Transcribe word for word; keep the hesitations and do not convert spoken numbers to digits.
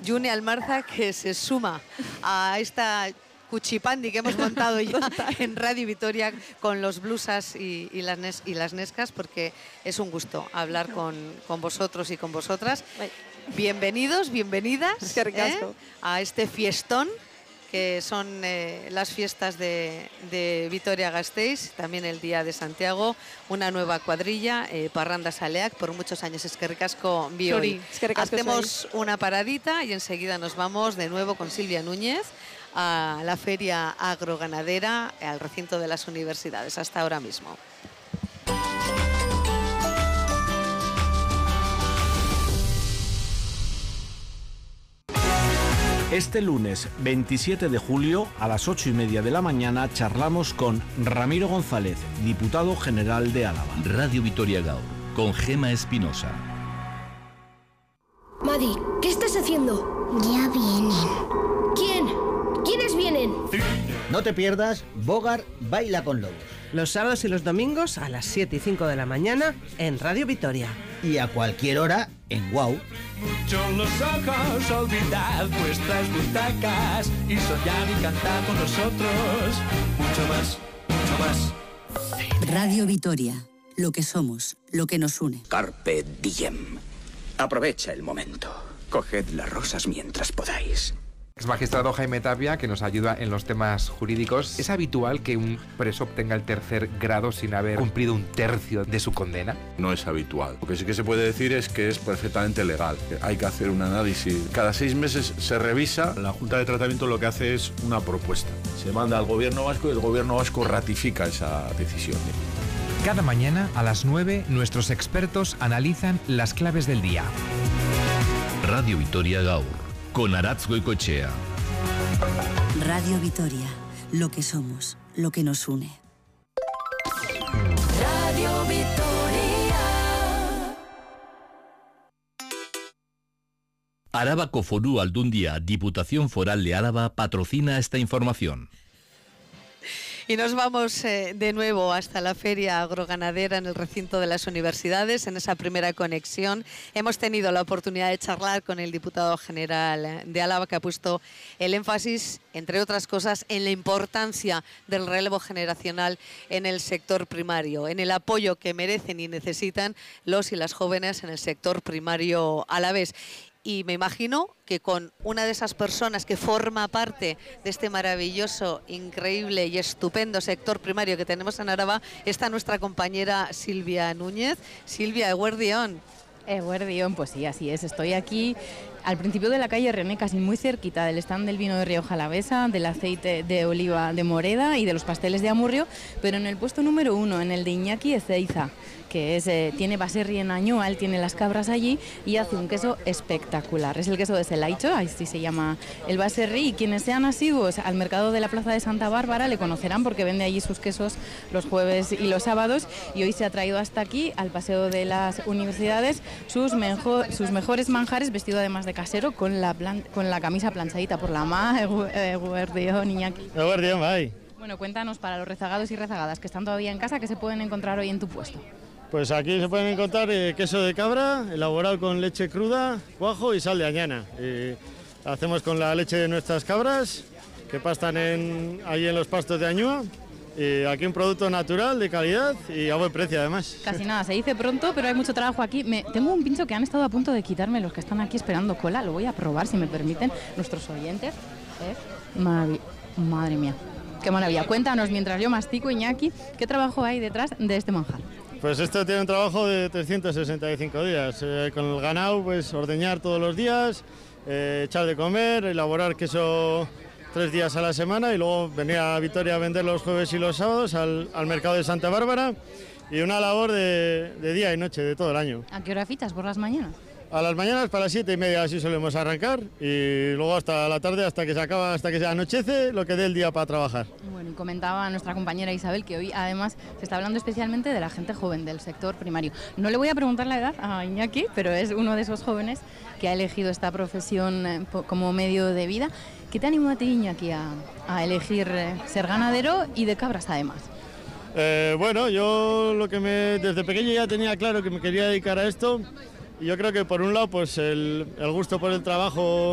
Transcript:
June Almarza, que se suma a esta cuchipandi que hemos montado ya en Radio Vitoria con los blusas y, y, las, nes, y las nescas, porque es un gusto hablar con, con vosotros y con vosotras. Bienvenidos, bienvenidas ¿eh? a este fiestón que son eh, las fiestas de, de Vitoria-Gasteiz, también el Día de Santiago, una nueva cuadrilla, eh, Parranda Saleak, por muchos años. Eskerrik asko bi hoy. Hacemos una paradita y enseguida nos vamos de nuevo con Silvia Núñez a la feria agroganadera, al recinto de las universidades. Hasta ahora mismo. Este lunes veintisiete de julio a las ocho y media de la mañana charlamos con Ramiro González, diputado general de Álava. Radio Vitoria Gaur, con Gema Espinosa. Madi, ¿qué estás haciendo? Ya vienen. ¿Quién? ¿Quiénes vienen? No te pierdas Bogart Baila con Lobos. Los sábados y los domingos a las siete y cinco de la mañana en Radio Vitoria. Y a cualquier hora en Wow. Mucho los ojos, olvidad vuestras butacas y soñar y cantar con nosotros. Mucho más, mucho más. Radio Vitoria, lo que somos, lo que nos une. Carpe diem. Aprovecha el momento. Coged las rosas mientras podáis. Ex magistrado Jaime Tapia, que nos ayuda en los temas jurídicos. ¿Es habitual que un preso obtenga el tercer grado sin haber cumplido un tercio de su condena? No es habitual. Lo que sí que se puede decir es que es perfectamente legal. Hay que hacer un análisis. Cada seis meses se revisa. La Junta de Tratamiento lo que hace es una propuesta. Se manda al Gobierno Vasco y el Gobierno Vasco ratifica esa decisión. Cada mañana a las nueve nuestros expertos analizan las claves del día. Radio Vitoria Gaur, con Aratz Goicoechea. Radio Vitoria, lo que somos, lo que nos une. Radio Vitoria. Arabako Foru Aldundia, Diputación Foral de Álava, patrocina esta información. Y nos vamos eh, de nuevo hasta la feria agroganadera en el recinto de las universidades. En esa primera conexión hemos tenido la oportunidad de charlar con el diputado general de Álava, que ha puesto el énfasis, entre otras cosas, en la importancia del relevo generacional en el sector primario, en el apoyo que merecen y necesitan los y las jóvenes en el sector primario alavés. Y me imagino que con una de esas personas que forma parte de este maravilloso, increíble y estupendo sector primario que tenemos en Araba está nuestra compañera Silvia Núñez. Silvia, eguerdión. Eguerdión, pues sí, así es. Estoy aquí al principio de la calle René, casi muy cerquita del stand del vino de Rioja Alavesa, del aceite de oliva de Moreda y de los pasteles de Amurrio, pero en el puesto número uno, en el de Iñaki Ezeiza, que es, eh, tiene baserri en Añoa, él tiene las cabras allí y hace un queso espectacular. Es el queso de Zelaicho, así se llama el baserri, y quienes sean asiduos al mercado de la Plaza de Santa Bárbara le conocerán porque vende allí sus quesos los jueves y los sábados, y hoy se ha traído hasta aquí, al Paseo de las Universidades, sus, mejor, sus mejores manjares, vestido además de casero, con la, plan, con la camisa planchadita por la ma, Eguerdión, Iñaki. Eguerdión, bye. Bueno, cuéntanos, para los rezagados y rezagadas que están todavía en casa, ¿qué se pueden encontrar hoy en tu puesto? Pues aquí se pueden encontrar eh, queso de cabra, elaborado con leche cruda, cuajo y sal de añana. Eh, hacemos con la leche de nuestras cabras, que pastan en, ahí en los pastos de Añúa. Eh, aquí un producto natural, de calidad y a buen precio además. Casi nada, se dice pronto, pero hay mucho trabajo aquí. Me, tengo un pincho que han estado a punto de quitarme los que están aquí esperando cola. Lo voy a probar, si me permiten, nuestros oyentes. ¿Eh? Marav- Madre mía, qué maravilla. Cuéntanos, mientras yo mastico, Iñaki, ¿qué trabajo hay detrás de este manjar? Pues esto tiene un trabajo de trescientos sesenta y cinco días. Eh, con el ganado, pues ordeñar todos los días, eh, echar de comer, elaborar queso tres días a la semana y luego venir a Vitoria a vender los jueves y los sábados al, al mercado de Santa Bárbara, y una labor de, de día y noche, de todo el año. ¿A qué hora fichas? ¿Por las mañanas? A las mañanas para las siete y media así solemos arrancar, y luego hasta la tarde, hasta que se acaba, hasta que se anochece, lo que dé el día para trabajar. Bueno, y comentaba nuestra compañera Isabel que hoy además se está hablando especialmente de la gente joven del sector primario. No le voy a preguntar la edad a Iñaki, pero es uno de esos jóvenes que ha elegido esta profesión como medio de vida. ¿Qué te animó a ti, Iñaki, a, a elegir ser ganadero y de cabras además? Eh, bueno, yo lo que me desde pequeño ya tenía claro que me quería dedicar a esto. Y yo creo que por un lado pues el, el gusto por el trabajo